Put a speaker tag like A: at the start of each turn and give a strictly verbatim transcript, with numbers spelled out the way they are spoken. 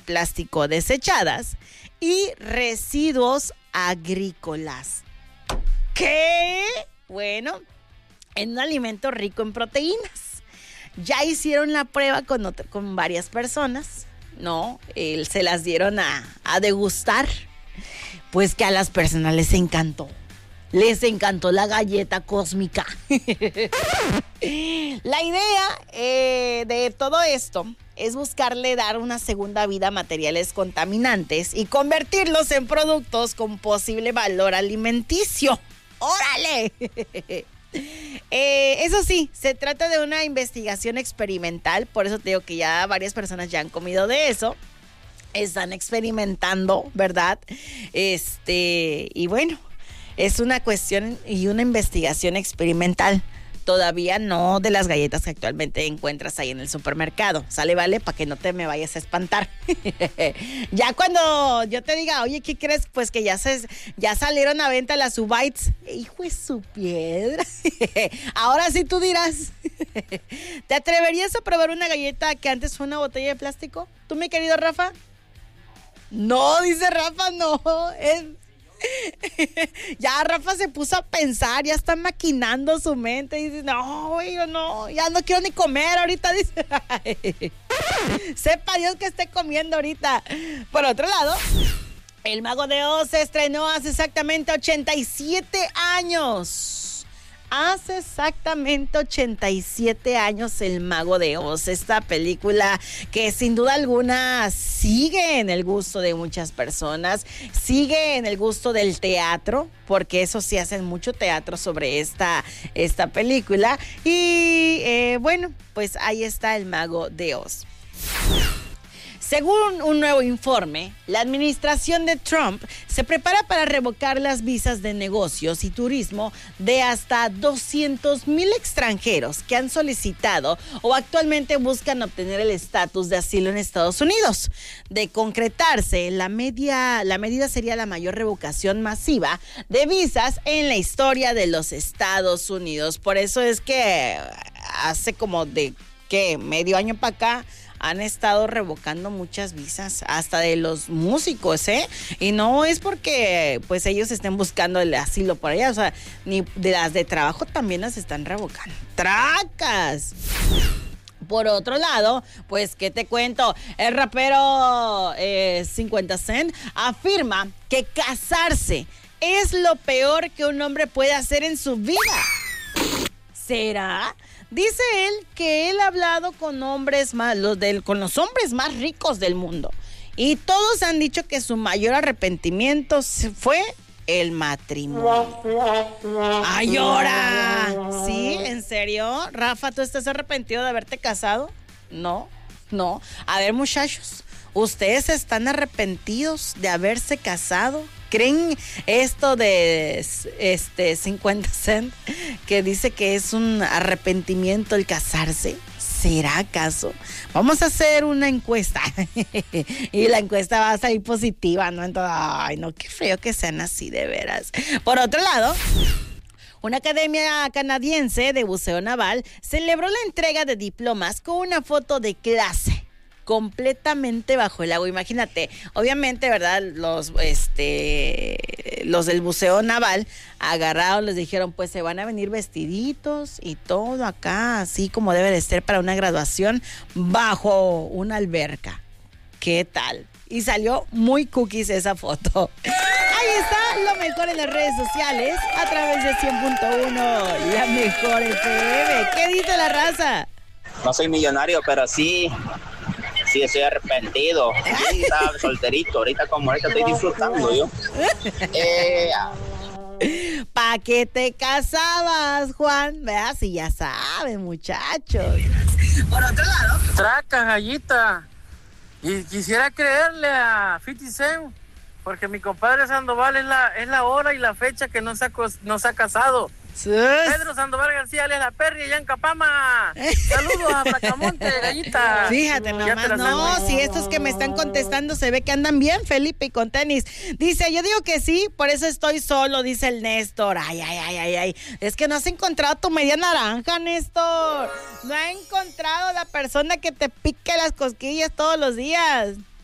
A: plástico desechadas y residuos agrícolas. ¿Qué? Bueno, en un alimento rico en proteínas. Ya hicieron la prueba con, otro, con varias personas, ¿no? Eh, se las dieron a, a degustar. Pues que a las personas les encantó. Les encantó la galleta cósmica. La idea eh, de todo esto es buscarle dar una segunda vida a materiales contaminantes y convertirlos en productos con posible valor alimenticio. ¡Órale! Eh, eso sí, se trata de una investigación experimental, por eso te digo que ya varias personas ya han comido de eso, están experimentando, ¿verdad? Este, y bueno, es una cuestión y una investigación experimental, todavía no de las galletas que actualmente encuentras ahí en el supermercado, ¿sale? Vale, para que no te me vayas a espantar. Ya cuando yo te diga, oye, ¿qué crees? Pues que ya se ya salieron a venta las Ubites. Hijo de su piedra. Ahora sí tú dirás, ¿te atreverías a probar una galleta que antes fue una botella de plástico? ¿Tú, mi querido Rafa? No, dice Rafa, no. Es... Ya Rafa se puso a pensar, ya está maquinando su mente y dice, no, güey, yo no, ya no quiero ni comer ahorita, dice. Sepa Dios que esté comiendo ahorita. Por otro lado, El Mago de Oz se estrenó hace exactamente ochenta y siete años. Hace exactamente ochenta y siete años El Mago de Oz, esta película que sin duda alguna sigue en el gusto de muchas personas, sigue en el gusto del teatro, porque eso sí hacen mucho teatro sobre esta, esta película. Y eh, bueno, pues ahí está El Mago de Oz. Según un nuevo informe, la administración de Trump se prepara para revocar las visas de negocios y turismo de hasta doscientos mil extranjeros que han solicitado o actualmente buscan obtener el estatus de asilo en Estados Unidos. De concretarse, la, media, la medida sería la mayor revocación masiva de visas en la historia de los Estados Unidos. Por eso es que hace como de, ¿qué? Medio año para acá, han estado revocando muchas visas, hasta de los músicos, ¿eh? Y no es porque pues ellos estén buscando el asilo por allá, o sea, ni de las de trabajo también las están revocando. ¡Tracas! Por otro lado, pues, ¿qué te cuento? El rapero eh, cincuenta Cent afirma que casarse es lo peor que un hombre puede hacer en su vida. ¿Será? Dice él que él ha hablado con hombres más, los del, con los hombres más ricos del mundo. Y todos han dicho que su mayor arrepentimiento fue el matrimonio. ¡Ay, ahora! ¿Sí? ¿En serio? Rafa, ¿tú estás arrepentido de haberte casado? No, no. A ver, muchachos, ¿ustedes están arrepentidos de haberse casado? ¿Creen esto de este cincuenta Cent que dice que es un arrepentimiento el casarse? ¿Será acaso? Vamos a hacer una encuesta y la encuesta va a salir positiva, ¿no? Entonces, ay, no, qué feo que sean así de veras. Por otro lado, una academia canadiense de buceo naval celebró la entrega de diplomas con una foto de clase completamente bajo el agua. Imagínate, obviamente, ¿verdad? Los, este, los del buceo naval agarrados, les dijeron, pues se van a venir vestiditos y todo acá, así como debe de ser para una graduación bajo una alberca. ¿Qué tal? Y salió muy cookies esa foto. Ahí está lo mejor en las redes sociales a través de cien punto uno, la mejor F M. ¿Qué dice la raza?
B: No soy millonario, pero sí... Sí, estoy arrepentido. Sí, estaba solterito. Ahorita como ahorita estoy disfrutando yo. Eh,
A: ¿Pa' qué te casabas, Juan? Vea, si ya saben, muchachos. Por otro lado.
C: Traca, gallita. Y quisiera creerle a cincuenta Cent, porque mi compadre Sandoval es la, es la hora y la fecha que no se ha, no se ha casado.
A: Sí.
C: Pedro Sandoval García, alias La Perry, allá en Capama. Saludos a Placamonte, gallita.
A: Fíjate nomás, no, si estos que me están contestando se ve que andan bien, Felipe, y con tenis. Dice, yo digo que sí, por eso estoy solo, dice el Néstor. Ay, ay, ay, ay, ay. Es que no has encontrado tu media naranja, Néstor. No ha encontrado la persona que te pique las cosquillas todos los días.